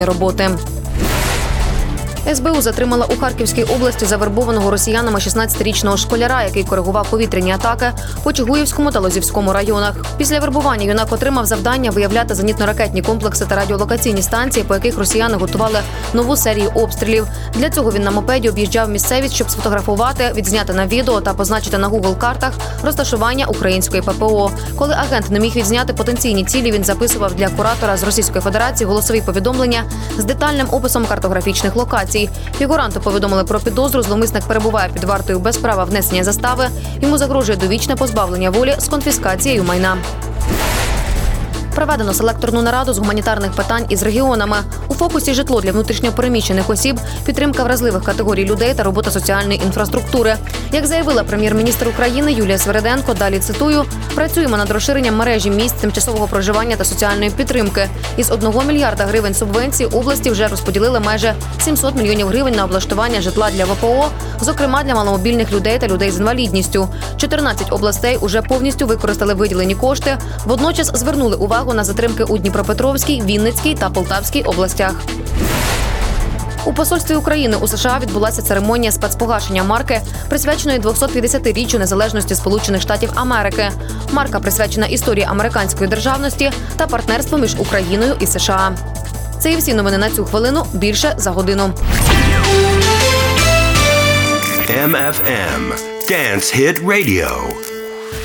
роботи. СБУ затримала у Харківській області завербованого росіянами 16-річного школяра, який коригував повітряні атаки по Чугуївському та Лозівському районах. Після вербування юнак отримав завдання виявляти зенітно-ракетні комплекси та радіолокаційні станції, по яких росіяни готували нову серію обстрілів. Для цього він на мопеді об'їжджав місцевість, щоб сфотографувати, відзняти на відео та позначити на Google-картах розташування української ППО. Коли агент не міг відзняти потенційні цілі, він записував для куратора з Російської Федерації голосові повідомлення з детальним описом картографічних локацій. Фігуранту повідомили про підозру, зловмисник перебуває під вартою без права внесення застави. Йому загрожує довічне позбавлення волі з конфіскацією майна. Проведено селекторну нараду з гуманітарних питань із регіонами. У фокусі житло для внутрішньопереміщених осіб, підтримка вразливих категорій людей та робота соціальної інфраструктури. Як заявила прем'єр-міністр України Юлія Свериденко, далі цитую, «Працюємо над розширенням мережі місць тимчасового проживання та соціальної підтримки. Із 1 мільярда гривень субвенцій області вже розподілили майже 700 мільйонів гривень на облаштування житла для ВПО, зокрема для маломобільних людей та людей з інвалідністю. 14 областей уже повністю використали виділені кошти, водночас звернули увагу на затримки у Дніпропетровській, Вінницькій та Полтавській областях. У посольстві України у США відбулася церемонія спецпогашення марки, присвяченої 250-річчю незалежності Сполучених Штатів Америки. Марка присвячена історії американської державності та партнерству між Україною і США. Це і всі новини на цю хвилину. Більше за годину. MFM Dance Hit Radio.